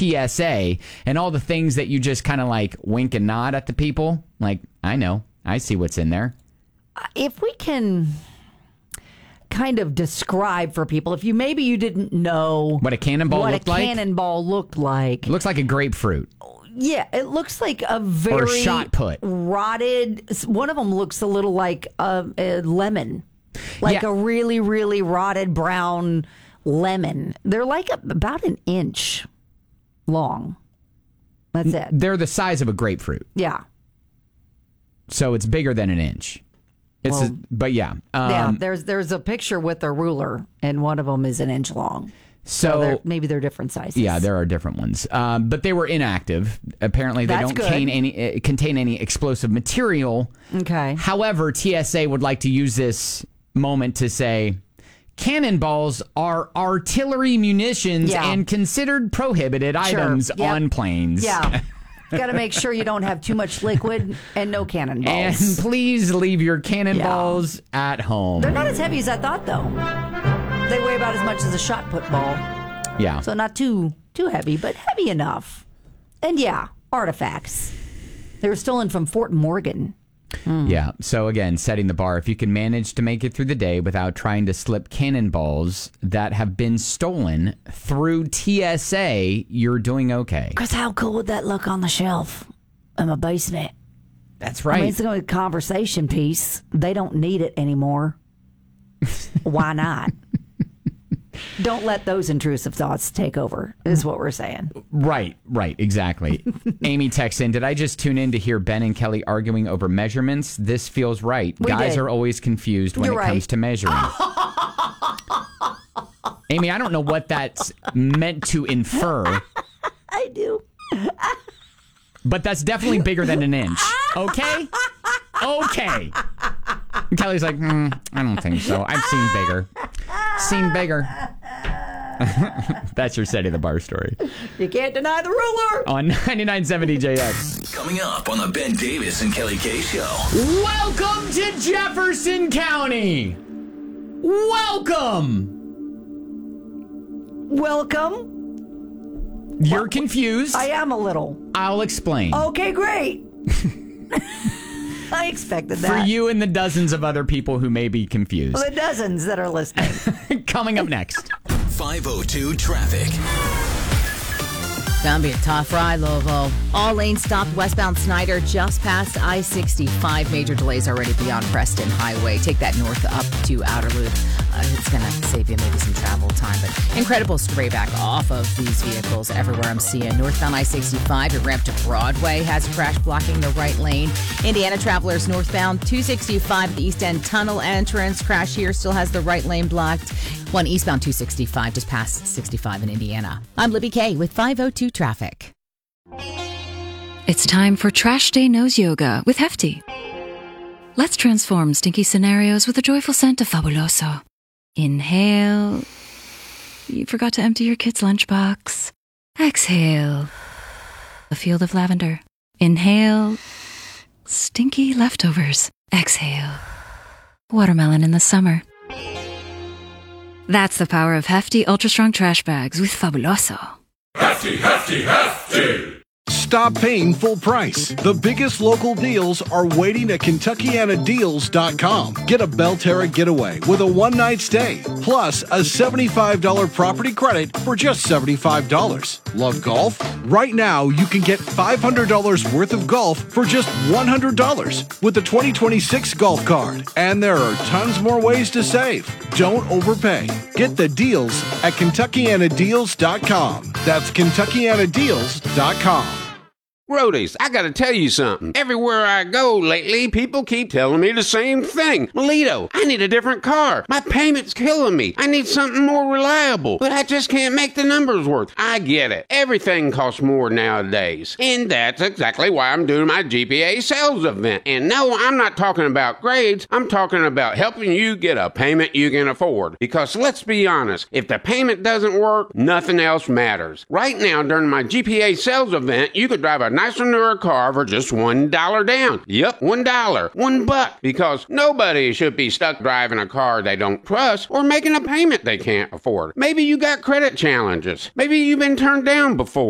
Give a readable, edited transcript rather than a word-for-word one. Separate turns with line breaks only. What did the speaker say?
TSA and all the things that you just kind of like wink and nod at the people. Like, I know. I see what's in there.
If we can kind of describe for people, if maybe you didn't know
what a cannonball looked like.
Cannonball looked like.
It looks like a grapefruit.
Yeah, it looks like a very
or a shot put.
Rotted. One of them looks a little like a lemon, like a really, really rotted brown lemon. They're like about an inch long. That's it.
They're the size of a grapefruit.
Yeah.
So it's bigger than an inch. But yeah.
There's a picture with a ruler, and one of them is an inch long. So maybe they're different sizes.
Yeah, there are different ones. But they were inactive. Apparently, they don't contain any explosive material.
Okay.
However, TSA would like to use this moment to say, cannonballs are artillery munitions and considered prohibited items on planes.
Yeah. Got to make sure you don't have too much liquid and no cannonballs.
And please leave your cannonballs at home.
They're not as heavy as I thought, though. They weigh about as much as a shot put ball.
Yeah.
So not too heavy, but heavy enough. And artifacts. They were stolen from Fort Morgan.
Yeah. So again, setting the bar. If you can manage to make it through the day without trying to slip cannonballs that have been stolen through TSA, you're doing okay.
Because how cool would that look on the shelf in my basement?
That's right.
I mean, it's a conversation piece. They don't need it anymore. Why not? Don't let those intrusive thoughts take over, is what we're saying.
Right, exactly. Amy texts in, did I just tune in to hear Ben and Kelly arguing over measurements? This feels right. Guys are always confused when it comes to measuring. Amy, I don't know what that's meant to infer.
I do.
But that's definitely bigger than an inch. Okay? Okay. And Kelly's like, I don't think so. I've seen bigger. That's your setting the bar story.
You can't deny the ruler.
On 99.7 DJX.
Coming up on the Ben Davis and Kelly K Show.
Welcome to Jefferson County. Welcome. You're confused.
I am a little.
I'll explain.
Okay, great. I expected that.
For you and the dozens of other people who may be confused.
The dozens that are listening.
Coming up next.
502 Traffic.
Gonna be a tough ride, Louisville. All lanes stopped westbound Snyder just past I-65. Major delays already beyond Preston Highway. Take that north up to Outer Loop. It's gonna save you maybe some travel time, but incredible spray back off of these vehicles everywhere I'm seeing. Northbound I-65, your ramp to Broadway has a crash blocking the right lane. Indiana travelers northbound 265 at the East End Tunnel entrance. Crash here still has the right lane blocked. One eastbound 265 just past 65 in Indiana. I'm Libby Kay with 502 Traffic.
It's time for Trash Day Nose Yoga with Hefty. Let's transform stinky scenarios with a joyful scent of Fabuloso. Inhale. You forgot to empty your kid's lunchbox. Exhale. A field of lavender. Inhale. Stinky leftovers. Exhale. Watermelon in the summer. That's the power of Hefty Ultra Strong Trash Bags with Fabuloso.
Hefty, hefty, hefty!
Stop paying full price. The biggest local deals are waiting at KentuckianaDeals.com. Get a Belterra getaway with a one-night stay, plus a $75 property credit for just $75. Love golf? Right now, you can get $500 worth of golf for just $100 with the 2026 golf card. And there are tons more ways to save. Don't overpay. Get the deals at KentuckianaDeals.com. That's KentuckianaDeals.com.
Roadies, I gotta tell you something. Everywhere I go lately, people keep telling me the same thing. Melito, I need a different car. My payment's killing me. I need something more reliable, but I just can't make the numbers work. I get it. Everything costs more nowadays. And that's exactly why I'm doing my GPA sales event. And no, I'm not talking about grades. I'm talking about helping you get a payment you can afford. Because let's be honest, if the payment doesn't work, nothing else matters. Right now, during my GPA sales event, you could drive a nicer newer car for just $1 down. Yep, $1. $1. Because nobody should be stuck driving a car they don't trust or making a payment they can't afford. Maybe you got credit challenges. Maybe you've been turned down before.